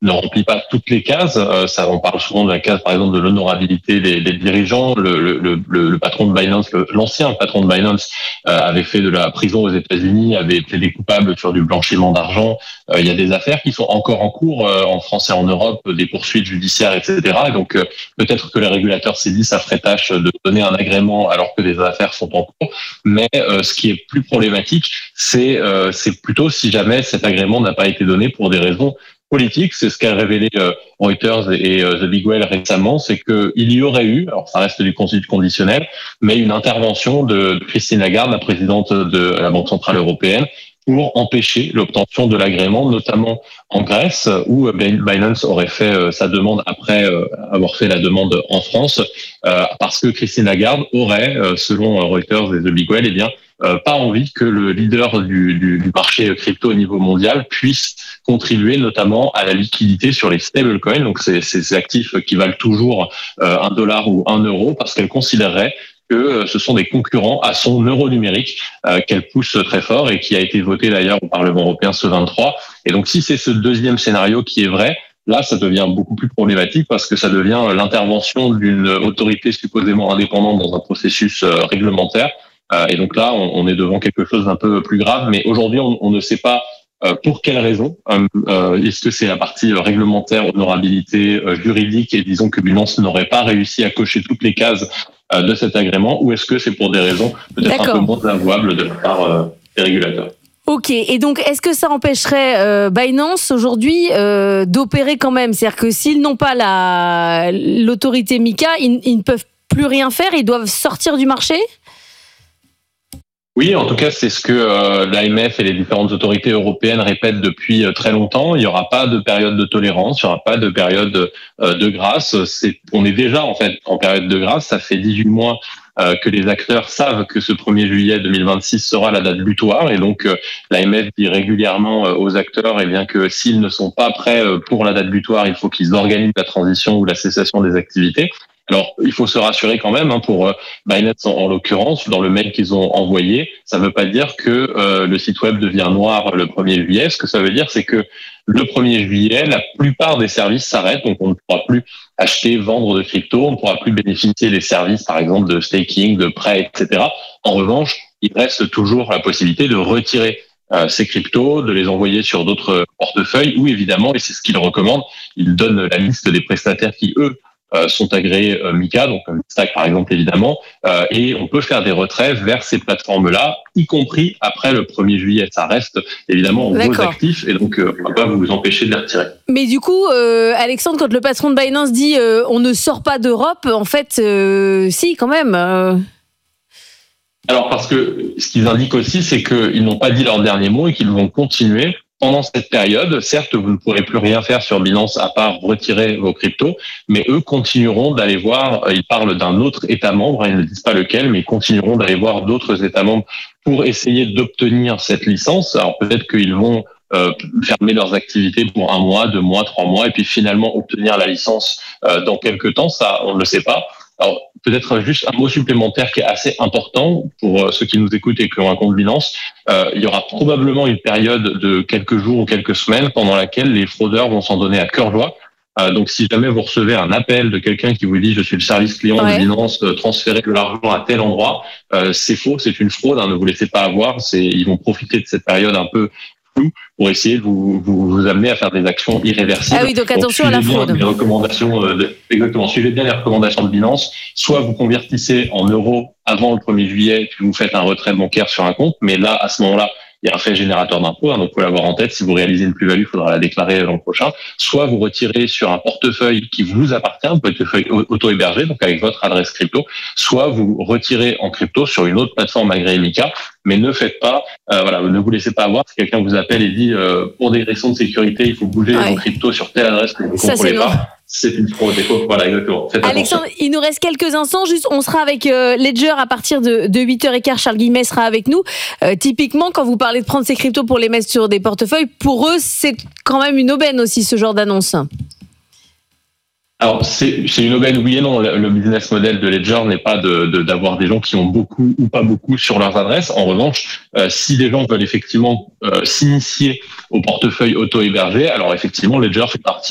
ne remplit pas toutes les cases. Ça, on parle souvent de la case, par exemple, de l'honorabilité des dirigeants. Le patron de Binance, l'ancien patron de Binance, avait fait de la prison aux États-Unis, avait plaidé coupable sur du blanchiment d'argent. Il y a des affaires qui sont encore en cours en France et en Europe, des poursuites judiciaires, etc. Et donc peut-être que les régulateurs s'est dit ça ferait tâche de donner un agrément alors que des affaires sont en cours. Mais ce qui est plus problématique, c'est plutôt si jamais cet agrément n'a pas été donné pour des raisons politiques. C'est ce qu'a révélé Reuters et The Big Whale récemment, c'est qu'il y aurait eu, alors ça reste du conditionnel, mais une intervention de Christine Lagarde, la présidente de la Banque Centrale Européenne, pour empêcher l'obtention de l'agrément, notamment en Grèce, où Binance aurait fait sa demande après avoir fait la demande en France, parce que Christine Lagarde aurait, selon Reuters et The Big Whale, pas envie que le leader du marché crypto au niveau mondial puisse contribuer notamment à la liquidité sur les stablecoins, donc ces actifs qui valent toujours $1 ou €, parce qu'elle considérerait que ce sont des concurrents à son euro numérique qu'elle pousse très fort et qui a été voté d'ailleurs au Parlement européen ce 23. Et donc si c'est ce deuxième scénario qui est vrai, là ça devient beaucoup plus problématique parce que ça devient l'intervention d'une autorité supposément indépendante dans un processus réglementaire. Et donc là, on est devant quelque chose d'un peu plus grave. Mais aujourd'hui, on ne sait pas pour quelle raison. Est-ce que c'est la partie réglementaire, honorabilité, juridique, et disons que Binance n'aurait pas réussi à cocher toutes les cases de cet agrément, ou est-ce que c'est pour des raisons peut-être un peu moins avouables de la part des régulateurs? Ok, et donc est-ce que ça empêcherait Binance aujourd'hui d'opérer quand même? C'est-à-dire que s'ils n'ont pas l'autorité MiCA, ils ne peuvent plus rien faire, ils doivent sortir du marché? Oui, en tout cas, c'est ce que l'AMF et les différentes autorités européennes répètent depuis très longtemps. Il n'y aura pas de période de tolérance, il n'y aura pas de période de grâce. On est déjà en fait en période de grâce. Ça fait 18 mois que les acteurs savent que ce 1er juillet 2026 sera la date butoir. Et donc, l'AMF dit régulièrement aux acteurs que s'ils ne sont pas prêts pour la date butoir, il faut qu'ils organisent la transition ou la cessation des activités. Alors, il faut se rassurer quand même, pour Binance en l'occurrence, dans le mail qu'ils ont envoyé, ça ne veut pas dire que le site web devient noir le 1er juillet. Ce que ça veut dire, c'est que le 1er juillet, la plupart des services s'arrêtent, donc on ne pourra plus acheter, vendre de crypto, on ne pourra plus bénéficier des services, par exemple, de staking, de prêts, etc. En revanche, il reste toujours la possibilité de retirer ces cryptos, de les envoyer sur d'autres portefeuilles, ou évidemment, et c'est ce qu'ils recommandent, ils donnent la liste des prestataires qui, eux, sont agréés MiCA, donc comme Stack par exemple évidemment, et on peut faire des retraits vers ces plateformes-là, y compris après le 1er juillet. Ça reste évidemment vos actifs et donc on ne va pas vous empêcher de les retirer. Mais du coup, Alexandre, quand le patron de Binance dit on ne sort pas d'Europe, en fait, si quand même. Alors parce que ce qu'ils indiquent aussi, c'est qu'ils n'ont pas dit leur dernier mot et qu'ils vont continuer. Pendant cette période, certes, vous ne pourrez plus rien faire sur Binance à part retirer vos cryptos, mais eux continueront d'aller voir, ils parlent d'un autre État membre, ils ne disent pas lequel, mais ils continueront d'aller voir d'autres États membres pour essayer d'obtenir cette licence. Alors peut-être qu'ils vont fermer leurs activités pour 1 mois, 2 mois, 3 mois, et puis finalement obtenir la licence dans quelques temps, ça on ne le sait pas. Alors, peut-être juste un mot supplémentaire qui est assez important pour ceux qui nous écoutent et qui ont un compte Binance. Il y aura probablement une période de quelques jours ou quelques semaines pendant laquelle les fraudeurs vont s'en donner à cœur joie. Donc, si jamais vous recevez un appel de quelqu'un qui vous dit « je suis le service client de Binance, transférez de l'argent à tel endroit », c'est faux, c'est une fraude, ne vous laissez pas avoir. Ils vont profiter de cette période un peu pour essayer de vous amener à faire des actions irréversibles. Ah oui, donc attention à la fraude. Exactement, suivez bien les recommandations de Binance. Soit vous convertissez en euros avant le 1er juillet, puis vous faites un retrait bancaire sur un compte, mais là, à ce moment-là, il y a un fait générateur d'impôt, donc il faut l'avoir en tête. Si vous réalisez une plus-value, il faudra la déclarer l'an prochain. Soit vous retirez sur un portefeuille qui vous appartient, un portefeuille auto-hébergé, donc avec votre adresse crypto. Soit vous retirez en crypto sur une autre plateforme agréée MiCA, mais ne faites pas, ne vous laissez pas avoir. Si quelqu'un vous appelle et dit pour des raisons de sécurité, il faut bouger vos cryptos sur telle adresse que vous ne contrôlez pas. C'est une fraude. Voilà, exactement. Alexandre, il nous reste quelques instants. Juste, on sera avec Ledger à partir de 8h15. Charles Guillemet sera avec nous. Typiquement, quand vous parlez de prendre ces cryptos pour les mettre sur des portefeuilles, pour eux, c'est quand même une aubaine aussi, ce genre d'annonce. Alors, c'est une aubaine, oui et non. Le business model de Ledger n'est pas d'avoir des gens qui ont beaucoup ou pas beaucoup sur leurs adresses. En revanche, si des gens veulent effectivement s'initier au portefeuille auto-hébergé, alors effectivement, Ledger fait partie